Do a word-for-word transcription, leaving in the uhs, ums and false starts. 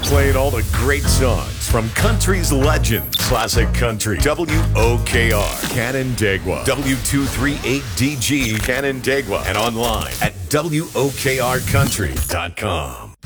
playing all the great songs from country's legends. Classic Country. W O K R. Canandaigua. W two three eight D G Canandaigua. And online at W O K R country dot com.